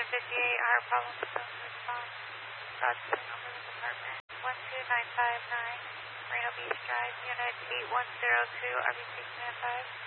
Our problem response. Got to the number of the department. 12959, Marina Beach Drive, unit 8102, RBC standby.